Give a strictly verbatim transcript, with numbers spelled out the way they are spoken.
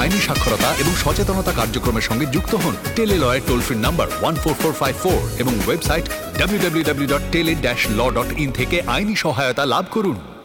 আইনি সাক্ষরতা এবং সচেতনতা কার্যক্রমের সঙ্গে যুক্ত হন। Tele লয়ের toll free number one four four five four এবং website W W W dot tele dash law dot in থেকে আইনি সহায়তা লাভ করুন।